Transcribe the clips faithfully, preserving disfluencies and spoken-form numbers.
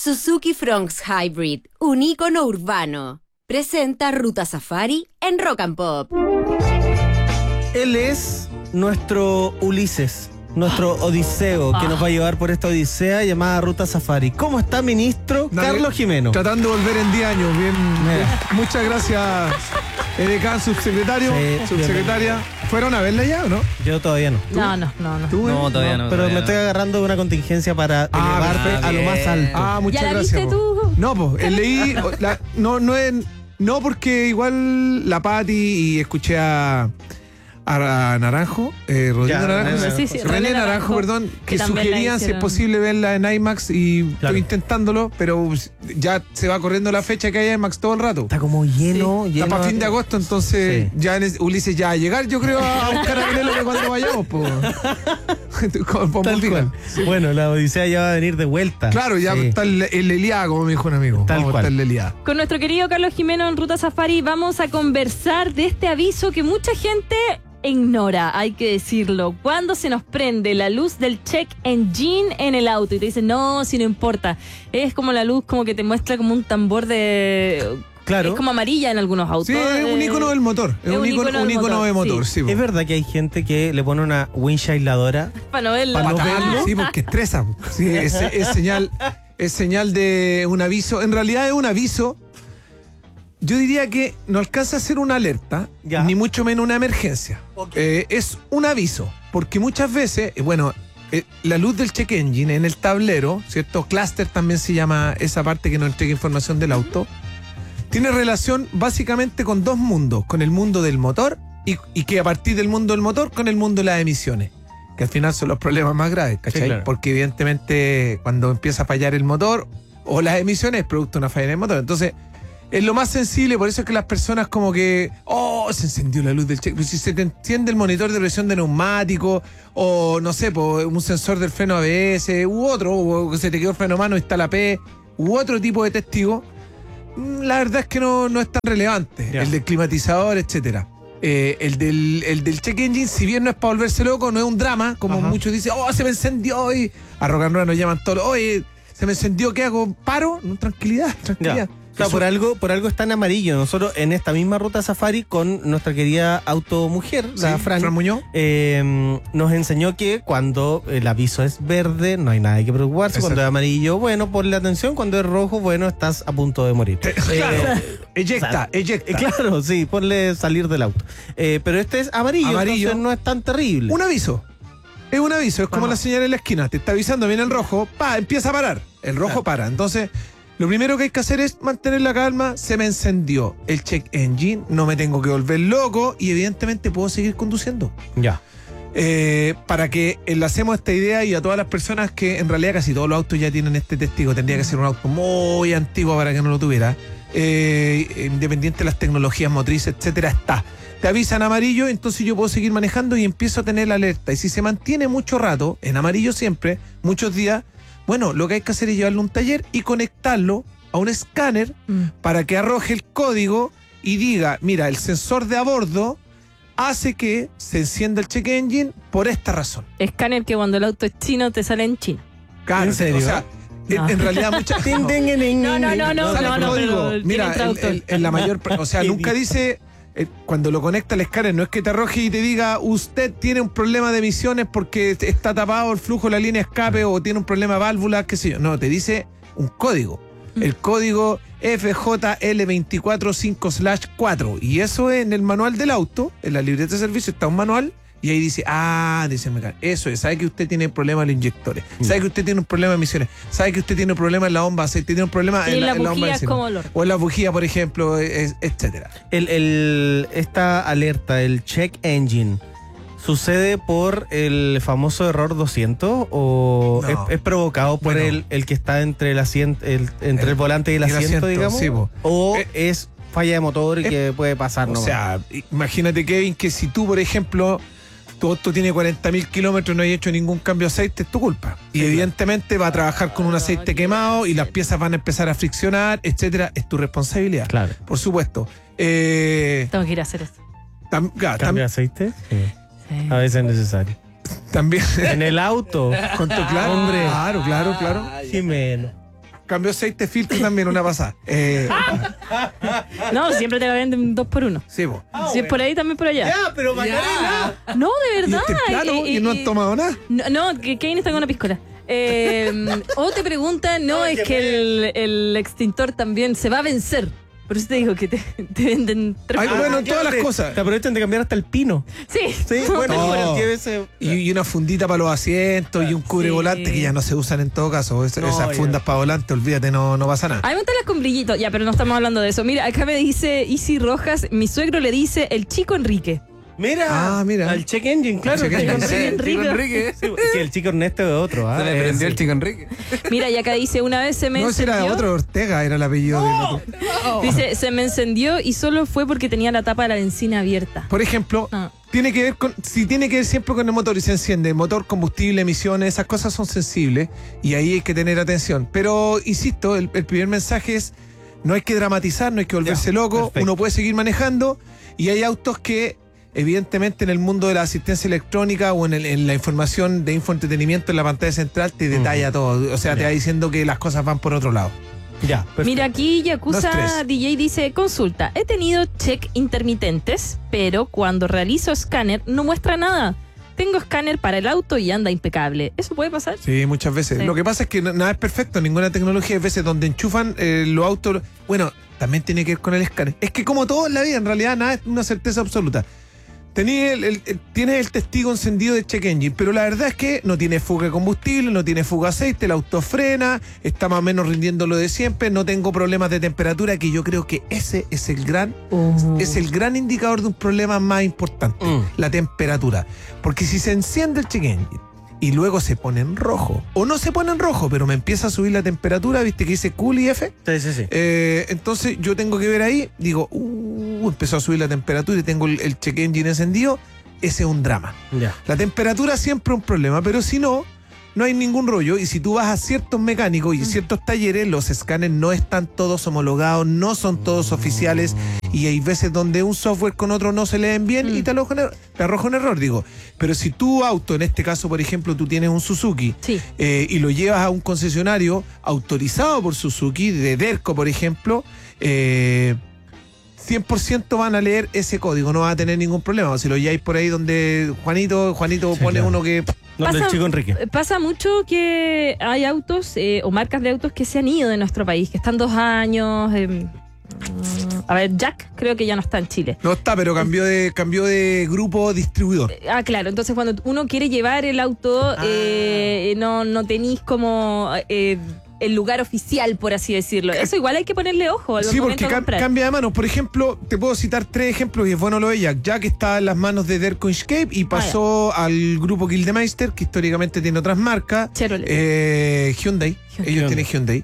Suzuki Fronx Hybrid, un ícono urbano. Presenta Ruta Safari en Rock and Pop. Él es nuestro Ulises, nuestro Odiseo, que nos va a llevar por esta odisea llamada Ruta Safari. ¿Cómo está, ministro? Dale, Carlos Jimeno. Tratando de volver en diez años. Bien, bien. Muchas gracias, Edecán, subsecretario, Sí, subsecretaria. ¿Fueron a verla ya o no? Yo todavía no. No, no, no, no. ¿Tú, No, eh? todavía no. Pero todavía me no. estoy agarrando de una contingencia para Ah, elevarte ah, a lo bien. más alto. Ah, muchas ¿Ya la gracias. viste po. tú? No, pues, leí. la- no, no es. No, porque igual la Pati y escuché a. A Naranjo, eh, Rodrigo Ya, Naranjo, René Sí, sí, René René Naranjo, Naranjo, perdón, que, que también la sugerían si es hicieron. posible verla en IMAX y Claro. estoy intentándolo, pero ya se va corriendo la fecha que hay IMAX todo el rato. Está como lleno, lleno. Está para fin de agosto, entonces Sí. ya en es- Ulises ya va a llegar, yo creo, a buscar a Penélope cuando vayamos, po. Con- con Tal bombita. cual. Bueno, la odisea ya va a venir de vuelta. Claro, ya Sí. está el, el Eliá, como me dijo un amigo. Tal Vamos cual. a estar el Eliá. Con nuestro querido Carlos Jimeno en Ruta Safari vamos a conversar de este aviso que mucha gente ignora, hay que decirlo. Cuando se nos prende la luz del check engine en el auto y te dicen, no, si no importa. Es como la luz como que te muestra como un tambor de... Claro. Es como amarilla en algunos autos. Sí, es un eh, icono del motor. Es, un icono, un del icono motor, de motor, sí. sí. po. Es verdad que hay gente que le pone una wincha aisladora. Para no verlo. Para no Fatal, verlo. sí, porque estresa. po. Sí, es, es señal, es señal de un aviso. En realidad es un aviso. Yo diría que no alcanza a ser una alerta, Ya. ni mucho menos una emergencia. Ok. Eh, es un aviso, porque muchas veces, eh, bueno, eh, la luz del check engine en el tablero, ¿cierto? Cluster también se llama esa parte que nos entrega información del auto. Tiene relación básicamente con dos mundos, con el mundo del motor y, y que a partir del mundo del motor con el mundo de las emisiones, que al final son los problemas más graves, ¿cachai? Sí, claro. Porque evidentemente cuando empieza a fallar el motor o las emisiones es producto de una falla en el motor. Entonces, es lo más sensible, por eso es que las personas como que, oh, se encendió la luz del check. Pero si se te enciende el monitor de presión de neumático o no sé, po, un sensor del freno A B S u otro, o que se te quedó el freno a mano y está la P, u otro tipo de testigo, la verdad es que no, no es tan relevante. Ya. El del climatizador, etcétera. Eh, el, del, el del check engine, si bien no es para volverse loco, no es un drama, como Ajá. muchos dicen, oh, se me encendió y a Rock and Roll nos llaman todos, oye, se me encendió, ¿qué hago? ¿Paro? No, tranquilidad, tranquilidad. Ya. O sea, por algo, por algo está en amarillo. Nosotros en esta misma Ruta Safari con nuestra querida automujer, la Sí, Fran, Fran Muñoz. eh, nos enseñó que cuando el aviso es verde no hay nada que preocuparse. Exacto. Cuando es amarillo, bueno, ponle atención. Cuando es rojo, bueno, estás a punto de morir. Eh, claro, eyecta, o sea, eyecta. Eh, claro, sí, ponle salir del auto. Eh, pero este es amarillo, Amarillo. entonces no es tan terrible. Un aviso. Es un aviso, es como Ajá. la señal en la esquina. Te está avisando, viene el rojo, pa, empieza a parar. El rojo Claro. para. Entonces, lo primero que hay que hacer es mantener la calma. Se me encendió el check engine, no me tengo que volver loco y evidentemente puedo seguir conduciendo. Ya. Eh, para que enlacemos esta idea y a todas las personas que en realidad casi todos los autos ya tienen este testigo. Tendría que ser un auto muy antiguo para que no lo tuviera. Eh, independiente de las tecnologías motrices, etcétera, está. Te avisan amarillo, entonces yo puedo seguir manejando y empiezo a tener la alerta. Y si se mantiene mucho rato, en amarillo siempre, muchos días, bueno, lo que hay que hacer es llevarlo a un taller y conectarlo a un escáner Mm. para que arroje el código y diga, mira, el sensor de a bordo hace que se encienda el check engine por esta razón. Escáner que cuando el auto es chino te sale en chino. Claro, ¿En serio? O sea, en, No. en realidad muchas... Tin, tin, tin, tin. No, no, no, no, Sale no, el no, código. pero tiene Mira, en, traductor. en- en la mayor, o sea, nunca dice eh, cuando lo conecta al escáner, no es que te arroje y te diga usted tiene un problema de emisiones porque está tapado el flujo de la línea de escape o tiene un problema de válvula, qué sé yo. No, te dice un código. El código F J L dos cuatro cinco slash cuatro. Y eso en el manual del auto, en la libreta de servicio está un manual. Y ahí dice, ah, dice el mecánico, eso es, sabe que usted tiene problemas en los inyectores, sabe que usted tiene un problema de emisiones, sabe que usted tiene un problema en la bomba, sabe que tiene un problema Y en, en la en la bomba bujía de es encima. como olor. O en la bujía, por ejemplo, es- etcétera. El, el- esta alerta, el check engine, ¿sucede por el famoso error doscientos o No. es, es provocado por Bueno. el, el que está entre el asiento, el, entre el, El- volante y el y el asiento, asiento, digamos? sí, po. ¿O Eh, es falla de motor y eh, que puede pasar O nomás? sea, imagínate, Kevin, que si tú, por ejemplo, tu auto tiene cuarenta mil kilómetros y no hay hecho ningún cambio de aceite, es tu culpa. Y evidentemente va a trabajar con un aceite quemado y las piezas van a empezar a friccionar, etcétera. Es tu responsabilidad. Claro. Por supuesto. Eh, Tengo que ir a hacer eso. tam- ya, tam- ¿Cambia aceite? Sí. Sí. A veces es necesario. también. En el auto. Con tu- claro, Hombre. Claro, claro, claro. Jimeno. Cambió aceite filtro también una pasada. Eh, No, siempre te la venden dos por uno. sí, po. Ah, Si es por ahí, también por allá. Ya, pero Macarena. No, de Y verdad. es temprano Eh, y no eh, han tomado nada. No, no, que Kevin está con una piscola. Eh, o te preguntan, no, es que el, el extintor también se va a vencer. Por eso te digo que te, te venden tres Ay, por bueno, uno. todas las te- cosas. Te aprovechan de cambiar hasta el pino. Sí. Sí, bueno, No. bueno, llévese. Y, y una fundita para los asientos y un cubre volante Sí. que ya no se usan en todo caso. Es- No, esas ya. fundas para volante, olvídate, no, no pasa nada. Hay montarlas con brillito. Ya, pero no estamos hablando de eso. Mira, acá me dice Easy Rojas, mi suegro le dice el chico Enrique. Mira. Ah, mira. Al check engine, claro. Check el check engine. engine. Sí, Chico rico. Enrique. Sí, sí, el chico Ernesto es otro. Ah, Se le eh, prendió sí. el Chico Enrique. Mira, y acá dice, una vez se me No, si era encendió. otro, Ortega era el apellido del otro. Dice, se me encendió y solo fue porque tenía la tapa de la benzina abierta. Por ejemplo, Ah. tiene que ver con, si tiene que ver siempre con el motor y se enciende, motor, combustible, emisiones, esas cosas son sensibles y ahí hay que tener atención. Pero, insisto, el, el primer mensaje es, no hay que dramatizar, no hay que volverse Ya, loco, perfecto. uno puede seguir manejando y hay autos que, evidentemente, en el mundo de la asistencia electrónica o en, el- en la información de infoentretenimiento en la pantalla central te detalla todo, o sea, te Ya. va diciendo que las cosas van por otro lado. Ya, perfecto. Mira, aquí No Yakuza estrés. D J dice, consulta, he tenido check intermitentes, pero cuando realizo escáner no muestra nada. Tengo escáner para el auto y anda impecable. ¿Eso puede pasar? Sí, muchas veces. Sí. Lo que pasa es que no- nada es perfecto, ninguna tecnología. Hay veces donde enchufan eh, los autos. Bueno, también tiene que ver con el escáner. Es que como todo en la vida, en realidad nada es una certeza absoluta. Tenía el, el- el- tienes el testigo encendido de check engine, pero la verdad es que no tiene fuga de combustible, no tiene fuga de aceite, el auto frena, está más o menos rindiendo lo de siempre, no tengo problemas de temperatura, que yo creo que ese es el gran es el gran indicador de un problema más importante, Mm. la temperatura. Porque si se enciende el check engine y luego se pone en rojo, o no se pone en rojo, pero me empieza a subir la temperatura, viste que dice cool y F, Sí, sí, sí. eh, entonces yo tengo que ver ahí, digo, uh, empezó a subir la temperatura y tengo el, el check engine encendido, ese es un drama. Ya. La temperatura siempre es un problema, pero si no, no hay ningún rollo. Y si tú vas a ciertos mecánicos y ciertos talleres, los escáneres no están todos homologados, no son todos oficiales. Y hay veces donde un software con otro no se leen bien y te arroja, un error, te arroja un error, digo. Pero si tu auto, en este caso, por ejemplo, tú tienes un Suzuki Sí. eh, y lo llevas a un concesionario autorizado por Suzuki, de Derco, por ejemplo, eh, cien por ciento van a leer ese código, no va a tener ningún problema. Si lo lleváis por ahí donde Juanito, Juanito Sí, pone claro. uno que... No, el Pasa- chico Enrique. Pasa mucho que hay autos eh, o marcas de autos que se han ido de nuestro país, que están dos años. eh, mm, a ver, Jack creo que ya no está en Chile. No está, pero cambió de, cambió de grupo distribuidor. Eh, Ah, claro, entonces cuando uno quiere llevar el auto, Ah. eh, no, no tenéis como eh, el lugar oficial, por así decirlo. Eso igual hay que ponerle ojo al Sí, momento porque de cam- comprar. cambia de manos. Por ejemplo, te puedo citar tres ejemplos y es bueno lo de Jack. Jack está en las manos de Derco Inchcape y pasó al grupo Gildemeister, que históricamente tiene otras marcas. Chevrolet. Eh, Hyundai. Hyundai. Ellos tienen Hyundai.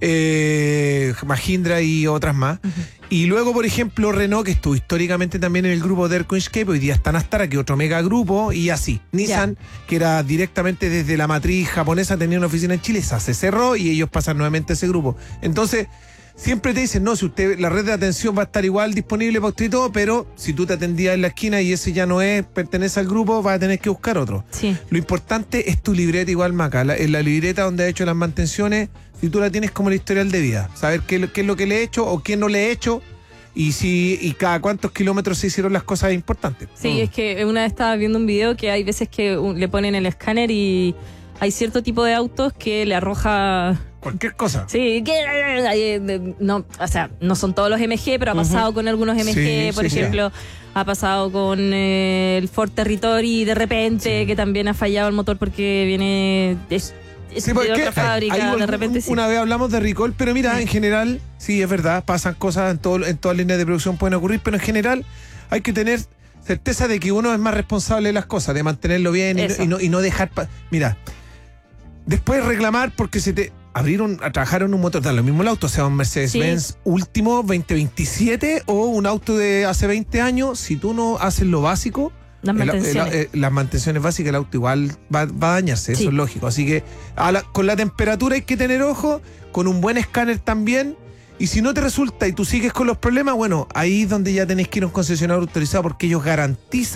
Eh, Mahindra y otras más. Y luego, por ejemplo, Renault, que estuvo históricamente también en el grupo Derco Inchcape, hoy día está en Astara, que es otro mega grupo, y así. Nissan, que era directamente desde la matriz japonesa, tenía una oficina en Chile, esa se cerró y ellos pasan nuevamente a ese grupo. Entonces, siempre te dicen, no, si usted, la red de atención va a estar igual disponible para usted y todo, pero si tú te atendías en la esquina y ese ya no es, pertenece al grupo, vas a tener que buscar otro. Sí. Lo importante es tu libreta igual, Maca. La, en la libreta donde ha hecho las mantenciones, si tú la tienes como el historial de vida, saber qué, qué es lo que le he hecho o qué no le he hecho y si y cada cuántos kilómetros se hicieron las cosas importantes. Sí, es que una vez estaba viendo un video que hay veces que un- le ponen el escáner y hay cierto tipo de autos que le arroja. Cualquier cosa. Sí, que eh, no, o sea, no son todos los M G, pero ha pasado con algunos M G, Sí, por sí, sí. ejemplo, ha pasado con eh, el Ford Territory de repente, que también ha fallado el motor porque viene de, es Sí, de porque otra hay- fábrica, hay de algún- repente sí. Una vez hablamos de recall, pero mira, Sí. en general, sí, es verdad, pasan cosas en, todo, en todas las líneas de producción pueden ocurrir, pero en general hay que tener certeza de que uno es más responsable de las cosas, de mantenerlo bien y no, Eso. y no, y no dejar... pa- Mira, después reclamar porque se te abrieron, a trabajar en un motor, da lo mismo el auto, sea un Mercedes-Benz último veinte veintisiete o un auto de hace veinte años, si tú no haces lo básico, Las el- el- mantenciones. eh, las mantenciones básicas, el auto igual va, va a dañarse, eso Sí. es lógico. Así que a la- con la temperatura hay que tener ojo, con un buen escáner también. Y si no te resulta y tú sigues con los problemas, bueno, ahí es donde ya tenés que ir a un concesionario autorizado porque ellos garantizan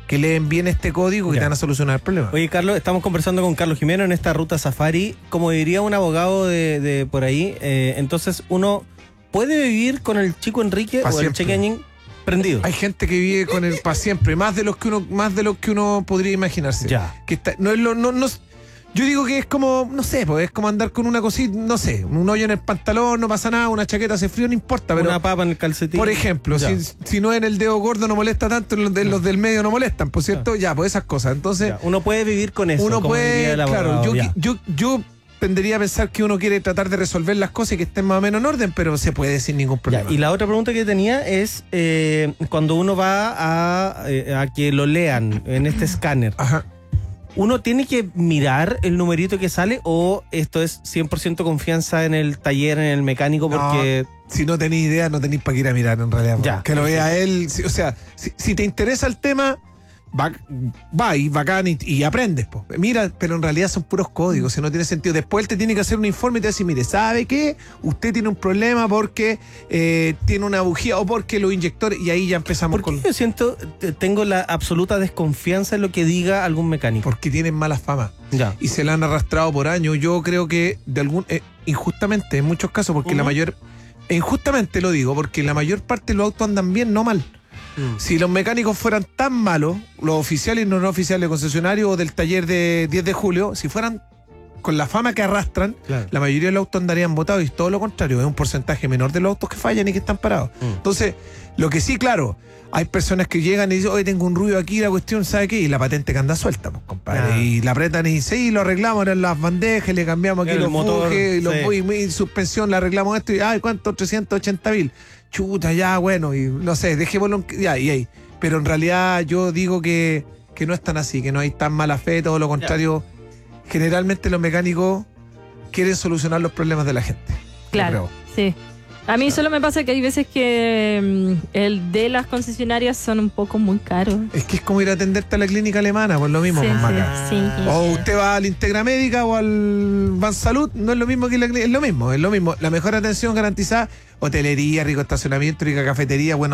que leen bien este código que Ya. te van a solucionar el problema. Oye, Carlos, estamos conversando con Carlos Jimeno en esta ruta safari. Como diría un abogado de, de por ahí, eh, entonces uno puede vivir con el chico Enrique Pa' o el siempre. Cheque Engine prendido. Hay gente que vive con él para siempre, más de los que uno, más de lo que uno podría imaginarse. Ya. Que está, no es lo, no, no, yo digo que es como, no sé, pues es como andar con una cosita, no sé, un hoyo en el pantalón, no pasa nada, una chaqueta hace frío, no importa, pero Una papa en el calcetín. por ejemplo, Ya. si, si no en el dedo gordo no molesta tanto, los, de, los del medio no molestan, por cierto, ya, pues esas cosas. Entonces, Ya, uno puede vivir con eso. uno como diría puede, el abogado, claro, yo, ya. yo, yo tendería a pensar que uno quiere tratar de resolver las cosas y que estén más o menos en orden, pero se puede sin ningún Ya, problema. y la otra pregunta que tenía es eh, cuando uno va a, eh, a que lo lean en este escáner, Ajá. ¿uno tiene que mirar el numerito que sale o esto es cien por ciento confianza en el taller, en el mecánico? Porque... Si no tenéis idea, no tenéis para ir a mirar en realidad. Ya, que lo perfecto. vea él. si- o sea, si, si te interesa el tema, va, va y bacán y, y aprendes. Po. Mira, pero en realidad son puros códigos, si no tiene sentido. Después él te tiene que hacer un informe y te va a decir, mire, ¿sabe qué? Usted tiene un problema porque eh, tiene una bujía o porque los inyectores, y ahí ya empezamos ¿Por qué con... yo siento, te- tengo la absoluta desconfianza en lo que diga algún mecánico? Porque tienen mala fama. Ya. Y se la han arrastrado por años. Yo creo que de algún eh, injustamente en muchos casos, porque la Ujú. mayor, e injustamente lo digo, porque la mayor parte de los autos andan bien, no mal. Mm. Si los mecánicos fueran tan malos, los oficiales y no, no oficiales de concesionario o del taller de diez de julio, si fueran con la fama que arrastran, Claro. la mayoría de los autos andarían botados y todo lo contrario, es un porcentaje menor de los autos que fallan y que están parados. Mm. Entonces, lo que sí, claro, hay personas que llegan y dicen, oye, tengo un ruido aquí, la cuestión, ¿sabe qué? Y la patente que anda suelta, pues, compadre. Ah. Y la apretan y dicen, sí, lo arreglamos en las bandejas, le cambiamos aquí El los motor, bujes, los sí. bujes, y suspensión, le arreglamos esto y, ay, ¿cuánto? trescientos ochenta mil. Chuta, ya, bueno, y no sé, dejémoslo, en- ya, y ahí. Pero en realidad yo digo que, que no es tan así, que no hay tan mala fe, todo lo contrario. Generalmente los mecánicos quieren solucionar los problemas de la gente. yo Claro, creo. sí. A mí solo me pasa que hay veces que mm, el de las concesionarias son un poco muy caros. Es que es como ir a atenderte a la clínica alemana, pues lo mismo, Sí, pues, sí, Maca. sí. O usted va a la Integra Médica o al Bansalud, no es lo mismo que la clínica, es lo mismo, es lo mismo. La mejor atención garantizada, hotelería, rico estacionamiento, rica cafetería, bueno.